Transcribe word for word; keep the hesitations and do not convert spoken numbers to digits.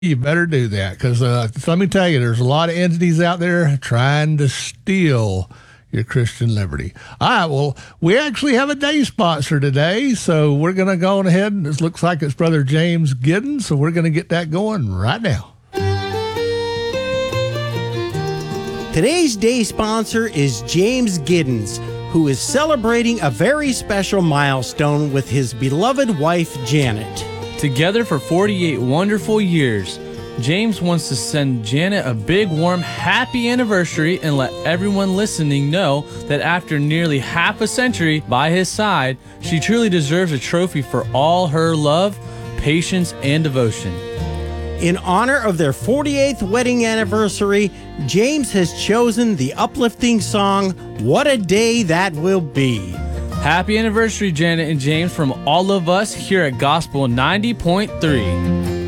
You better do that because uh, let me tell you, there's a lot of entities out there trying to steal your Christian liberty. All right, well, we actually have a day sponsor today, so we're going to go on ahead, and it looks like it's Brother James Giddens, so we're going to get that going right now. Today's day sponsor is James Giddens, who is celebrating a very special milestone with his beloved wife, Janet. Together for forty-eight wonderful years, James wants to send Janet a big, warm, happy anniversary and let everyone listening know that after nearly half a century by his side, she truly deserves a trophy for all her love, patience, and devotion. In honor of their forty-eighth wedding anniversary, James has chosen the uplifting song, What a Day That Will Be. Happy anniversary, Janet and James, from all of us here at Gospel ninety point three.